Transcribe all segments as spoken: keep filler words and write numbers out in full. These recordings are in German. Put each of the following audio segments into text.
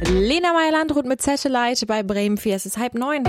Lena Meyer-Landrut mit Satellite bei Bremen vier. Es ist halb neun.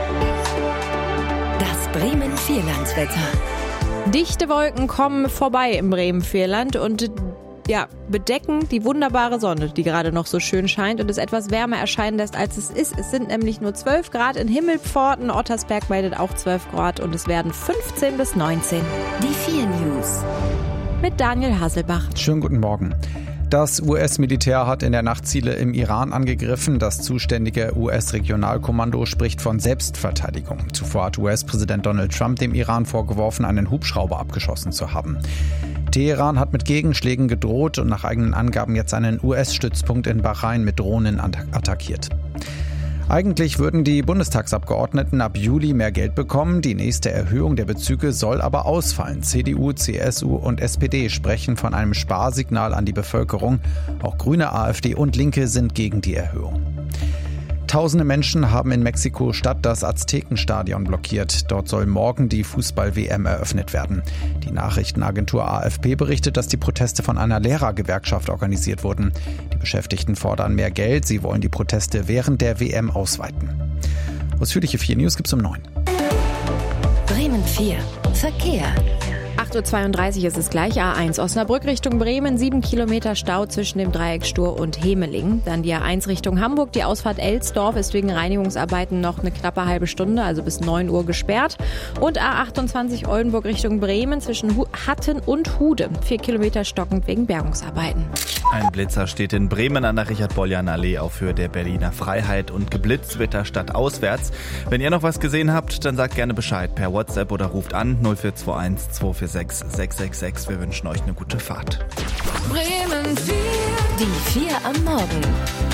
Das Bremen Vierlandswetter. Dichte Wolken kommen vorbei im Bremen Vierland und ja, bedecken die wunderbare Sonne, die gerade noch so schön scheint und es etwas wärmer erscheinen lässt, als es ist. Es sind nämlich nur zwölf Grad in Himmelpforten. Ottersberg meldet auch zwölf Grad und es werden fünfzehn bis neunzehn. Die vier News. Mit Daniel Hasselbach. Schönen guten Morgen. Das U S-Militär hat in der Nacht Ziele im Iran angegriffen. Das zuständige U S-Regionalkommando spricht von Selbstverteidigung. Zuvor hat U S-Präsident Donald Trump dem Iran vorgeworfen, einen Hubschrauber abgeschossen zu haben. Teheran hat mit Gegenschlägen gedroht und nach eigenen Angaben jetzt einen U S-Stützpunkt in Bahrain mit Drohnen attackiert. Eigentlich würden die Bundestagsabgeordneten ab Juli mehr Geld bekommen. Die nächste Erhöhung der Bezüge soll aber ausfallen. C D U, C S U und S P D sprechen von einem Sparsignal an die Bevölkerung. Auch Grüne, AfD und Linke sind gegen die Erhöhung. Tausende Menschen haben in Mexiko-Stadt das Aztekenstadion blockiert. Dort soll morgen die Fußball-W M eröffnet werden. Die Nachrichtenagentur A F P berichtet, dass die Proteste von einer Lehrergewerkschaft organisiert wurden. Die Beschäftigten fordern mehr Geld. Sie wollen die Proteste während der W M ausweiten. Ausführliche vier News gibt's um neun. Bremen vier. Verkehr. acht Uhr zweiunddreißig ist es gleich. A eins Osnabrück Richtung Bremen, sieben Kilometer Stau zwischen dem Dreieck Stur und Hemeling. Dann die A eins Richtung Hamburg. Die Ausfahrt Elsdorf ist wegen Reinigungsarbeiten noch eine knappe halbe Stunde, also bis neun Uhr gesperrt. Und A achtundzwanzig Oldenburg Richtung Bremen zwischen Hatten und Hude. Vier Kilometer stockend wegen Bergungsarbeiten. Ein Blitzer steht in Bremen an der Richard-Boljan-Allee auf Höhe der Berliner Freiheit und geblitzt wird da stadtauswärts. Wenn ihr noch was gesehen habt, dann sagt gerne Bescheid per WhatsApp oder ruft an null vier zwei eins zwei vier sechs sechs sechs sechs. Wir wünschen euch eine gute Fahrt. Bremen vier. Die vier am Morgen.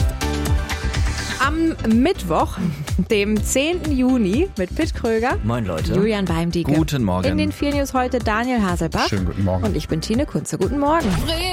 Am Mittwoch, dem zehnten Juni, mit Pitt Kröger. Moin Leute. Julian Beimdieke. Guten Morgen. In den vier News heute Daniel Hasselbach. Schönen guten Morgen. Und ich bin Tine Kunze. Guten Morgen. Bremen